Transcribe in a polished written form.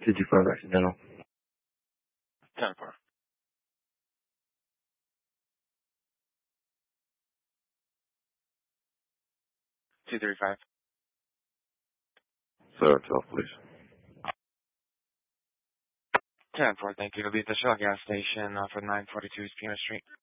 225 accidental. 10-4. Two 35. Sir, 12, please. 10-4, thank you. To leave the Shell gas station for 942 East Pima Street.